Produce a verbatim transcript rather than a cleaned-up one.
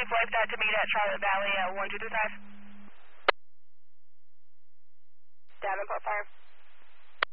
flight that to meet at Charlotte Valley at one two three five. Davenport Fire.